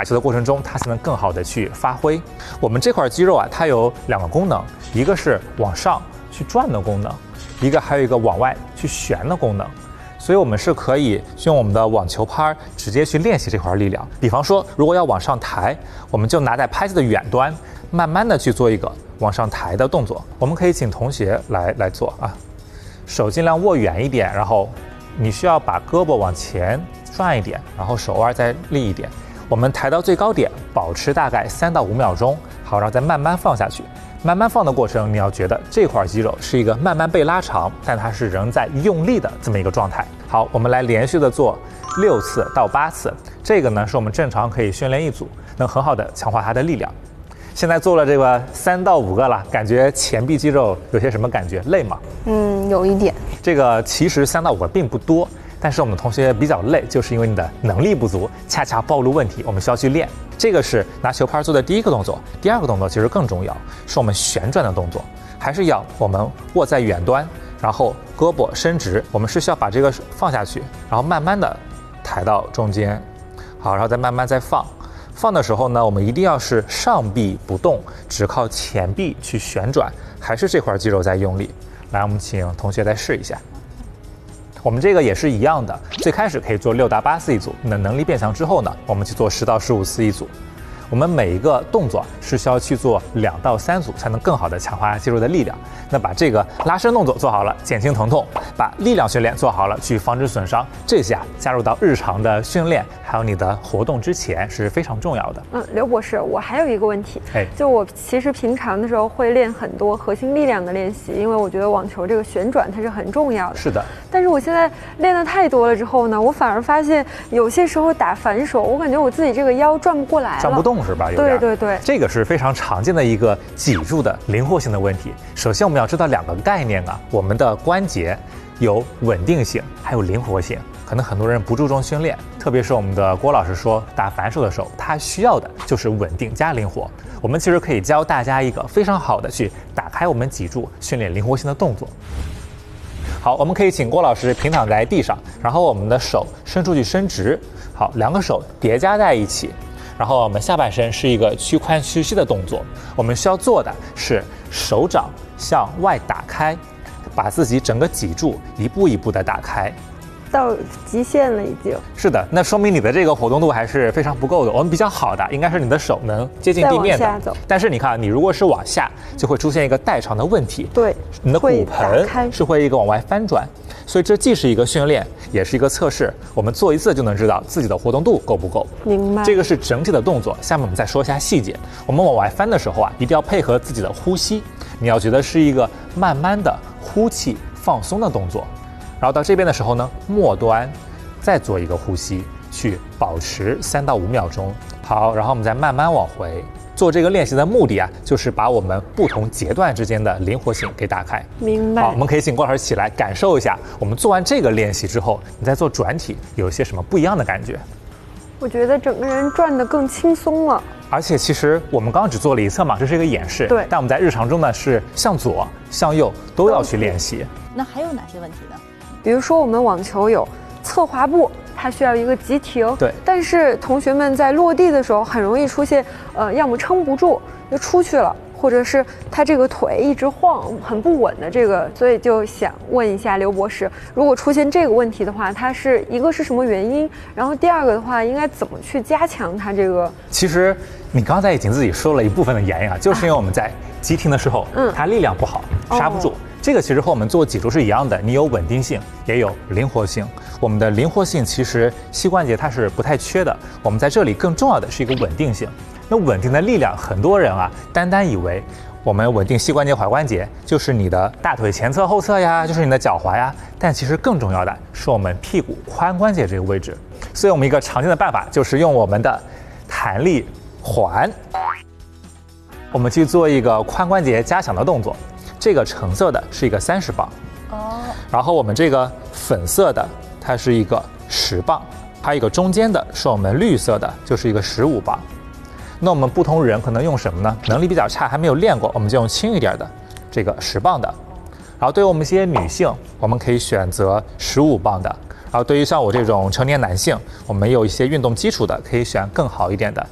球的过程中，它才能更好的去发挥。我们这块肌肉啊，它有2个功能，一个是往上去转的功能，还有一个往外去旋的功能。所以我们是可以用我们的网球拍直接去练习这块力量。比方说，如果要往上抬，我们就拿在拍子的远端，慢慢的去做一个往上抬的动作。我们可以请同学来做啊，手尽量握远一点，然后你需要把胳膊往前转一点，然后手腕再立一点。我们抬到最高点，保持大概3到5秒钟，好，然后再慢慢放下去。慢慢放的过程，你要觉得这块肌肉是一个慢慢被拉长，但它是仍在用力的这么一个状态。好，我们来连续的做6次到8次，这个呢是我们正常可以训练一组，能很好的强化它的力量。现在做了这个3到5个了，感觉前臂肌肉有些什么感觉？累吗？ 有一点。 这个其实3到5个并不多，但是我们的同学比较累，就是因为你的能力不足，恰恰暴露问题，我们需要去练。这个是拿球拍做的第1个动作，第2个动作其实更重要，是我们旋转的动作，还是要我们握在远端，然后胳膊伸直，我们是需要把这个放下去，然后慢慢的抬到中间，好，然后再慢慢再放。放的时候呢，我们一定要是上臂不动，只靠前臂去旋转，还是这块肌肉在用力。来，我们请同学再试一下。我们这个也是一样的，最开始可以做6到8次一组，你的能力变强之后呢，我们去做10到15次一组。我们每一个动作是需要去做2到3组，才能更好的强化肌肉的力量。那把这个拉伸动作做好了，减轻疼痛；把力量训练做好了，去防止损伤。这些加入到日常的训练，还有你的活动之前是非常重要的。 刘博士，我还有一个问题，就我其实平常的时候会练很多核心力量的练习，因为我觉得网球这个旋转它是很重要的。 是的。 但是我现在练的太多了之后呢，我反而发现有些时候打反手，我感觉我自己这个腰转不过来了， 转不动是吧？有点。 对， 这个是非常常见的一个脊柱的灵活性的问题。首先我们要知道2个概念啊，我们的关节有稳定性，还有灵活性。可能很多人不注重训练，特别是我们的郭老师说，打反手的时候，他需要的就是稳定加灵活。我们其实可以教大家一个非常好的去打开我们脊柱、训练灵活性的动作。好，我们可以请郭老师平躺在地上，然后我们的手伸出去伸直，好，2个手叠加在一起。然后我们下半身是一个屈髋屈膝的动作，我们需要做的是手掌向外打开，把自己整个脊柱一步一步的打开。 到极限了已经。 是的，那说明你的这个活动度还是非常不够的。我们比较好的应该是你的手能接近地面的， 再往下走。 但是你看，你如果是往下，就会出现一个代偿的问题。 对， 你的骨盆是会一个往外翻转，所以这既是一个训练，也是一个测试。我们做一次就能知道自己的活动度够不够。 明白。 这个是整体的动作。下面我们再说一下细节。我们往外翻的时候啊，一定要配合自己的呼吸，你要觉得是一个慢慢的呼气放松的动作。然后到这边的时候呢，末端再做一个呼吸，去保持3到5秒钟。好，然后我们再慢慢往回。做这个练习的目的啊，就是把我们不同节段之间的灵活性给打开。 明白。 好，我们可以请郭老师起来感受一下，我们做完这个练习之后，你再做转体有一些什么不一样的感觉？ 我觉得整个人转得更轻松了。 而且其实我们刚刚只做了一侧嘛，这是一个演示。 对。 但我们在日常中呢，是向左、向右都要去练习。 那还有哪些问题呢？ 比如说我们网球有侧滑步，它需要一个急停。 对。 但是同学们在落地的时候很容易出现，要么撑不住就出去了，或者是他这个腿一直晃，很不稳的这个，所以就想问一下刘博士，如果出现这个问题的话，它是一个是什么原因？然后第二个的话，应该怎么去加强它这个？ 其实你刚才已经自己说了一部分的原因啊，就是因为我们在急停的时候，它力量不好，刹不住。这个其实和我们做脊柱是一样的，你有稳定性，也有灵活性。我们的灵活性其实膝关节它是不太缺的，我们在这里更重要的是一个稳定性。那稳定的力量，很多人啊，单以为我们稳定膝关节、踝关节就是你的大腿前侧、后侧呀，就是你的脚踝呀，但其实更重要的是我们屁股髋关节这个位置。所以我们一个常见的办法就是用我们的弹力环，我们去做一个髋关节加强的动作。这个橙色的是一个30磅，然后我们这个粉色的它是一个10磅，还有一个中间的是我们绿色的，就是一个15磅。那我们不同人可能用什么呢？能力比较差，还没有练过，我们就用轻一点的这个10磅的。然后对于我们一些女性，我们可以选择15磅的。然后对于像我这种成年男性，我们有一些运动基础的，可以选更好一点的